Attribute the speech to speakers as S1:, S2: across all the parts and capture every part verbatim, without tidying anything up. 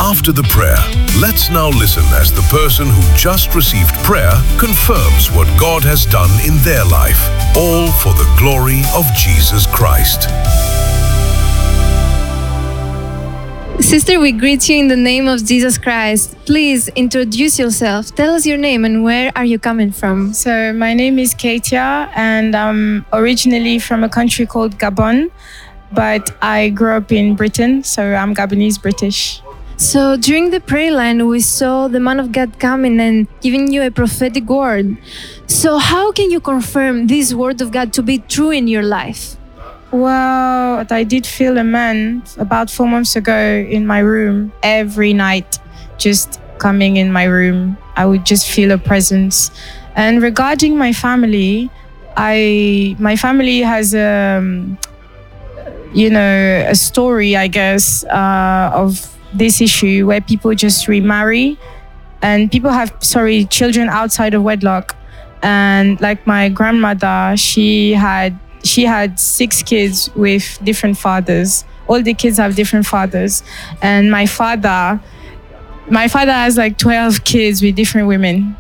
S1: after the prayer. Let's now listen as the person who just received prayer confirms what God has done in their life, all for the glory of Jesus Christ.
S2: Sister, we greet you in the name of Jesus Christ. Please introduce yourself. Tell us your name and where are you coming from?
S3: So my name is Katia and I'm originally from a country called Gabon, but I grew up in Britain, so I'm Gabonese British.
S2: So during the prayer line, we saw the man of God coming and giving you a prophetic word. So how can you confirm this word of God to be true in your life?
S3: Well, I did feel a man about four months ago in my room every night, just coming in my room. I would just feel a presence. And regarding my family, I my family has a, you know, a story, I guess, uh, of this issue where people just remarry and people have, sorry, children outside of wedlock. And like my grandmother, she had She had six kids with different fathers. All the kids have different fathers. And my father, my father has like twelve kids with different women.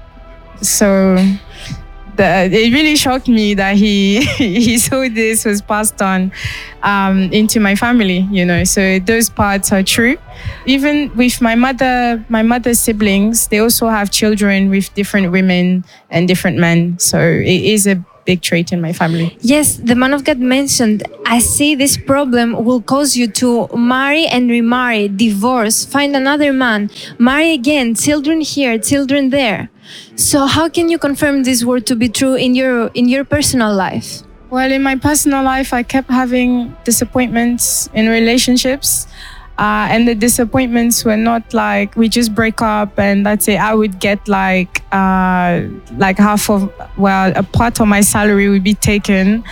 S3: So the, it really shocked me that he he saw this was passed on um, into my family, you know. So those parts are true. Even with my mother, my mother's siblings, they also have children with different women and different men. So it is a big trait in my family.
S2: Yes, the man of God mentioned, I see this problem will cause you to marry and remarry, divorce, find another man, marry again, children here, children there. So how can you confirm this word to be true in your in your personal life?
S3: Well, in my personal life, I kept having disappointments in relationships. Uh, and the disappointments were not like we just break up and that's it. I would get like uh, like half of, well, a part of my salary would be taken.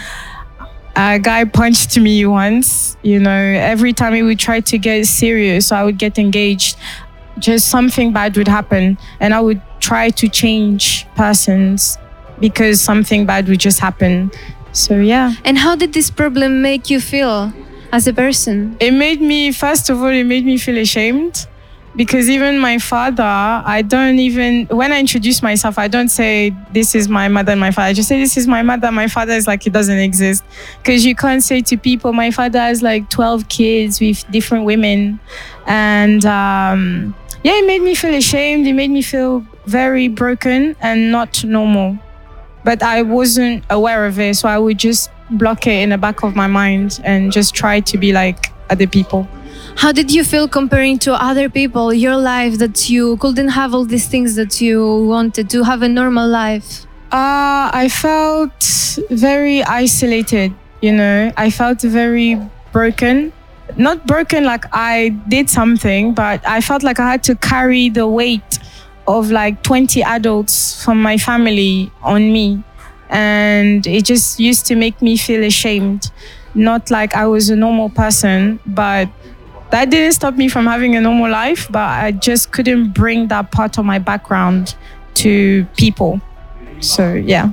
S3: A guy punched me once, you know, every time he would try to get serious, I would get engaged. Just something bad would happen and I would try to change persons because something bad would just happen. So, yeah.
S2: And how did this problem make you feel as a person?
S3: It made me, first of all, it made me feel ashamed because even my father, I don't even, when I introduce myself, I don't say this is my mother and my father. I just say this is my mother. My father is like, he doesn't exist. Because you can't say to people, my father has like twelve kids with different women. And um, yeah, it made me feel ashamed. It made me feel very broken and not normal. But I wasn't aware of it. So I would just block it in the back of my mind and just try to be like other people.
S2: How did you feel comparing to other people, your life, that you couldn't have all these things that you wanted to have a normal life?
S3: Uh, I felt very isolated, you know. I felt very broken. Not broken like I did something, but I felt like I had to carry the weight of like twenty adults from my family on me. And it just used to make me feel ashamed. Not like I was a normal person, but that didn't stop me from having a normal life, but I just couldn't bring that part of my background to people. So, yeah.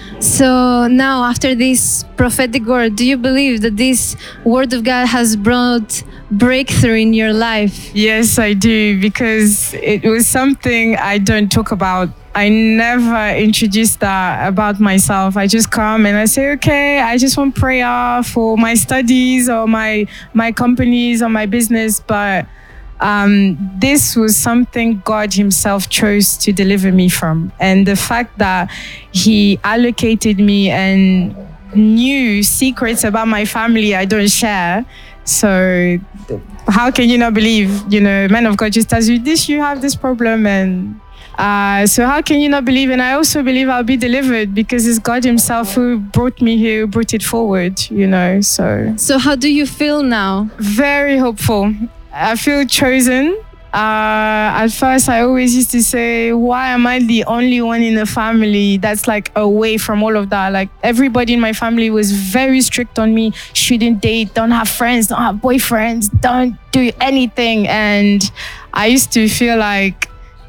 S2: So now, after this prophetic word, do you believe that this word of God has brought breakthrough in your life?
S3: Yes, I do, because it was something I don't talk about. I never introduced that about myself. I just come and I say, okay, I just want prayer for my studies or my my companies or my business. But um, this was something God himself chose to deliver me from. And the fact that he allocated me and knew secrets about my family I don't share. So how can you not believe, you know, man of God just tells you this, you have this problem, and Uh, so how can you not believe? And I also believe I'll be delivered because it's God himself who brought me here, who brought it forward, you know, so.
S2: So how do you feel now?
S3: Very hopeful. I feel chosen. Uh, at first, I always used to say, why am I the only one in the family that's like away from all of that? Like everybody in my family was very strict on me. Shouldn't date, don't have friends, don't have boyfriends, don't do anything. And I used to feel like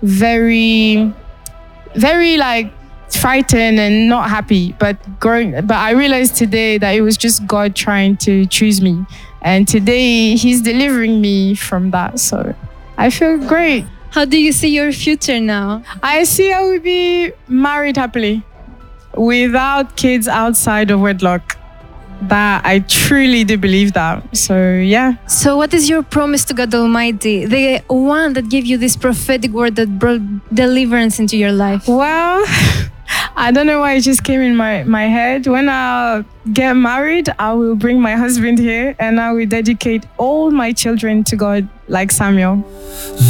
S3: very, very like frightened and not happy. But growing, but I realized today that it was just God trying to choose me. And today he's delivering me from that. So I feel great.
S2: How do you see your future now?
S3: I see I will be married happily without kids outside of wedlock. That I truly do believe that. So yeah.
S2: So what is your promise to God Almighty? The one that gave you this prophetic word that brought deliverance into your life.
S3: Well, I don't know why it just came in my, my head. When I get married, I will bring my husband here and I will dedicate all my children to God like Samuel.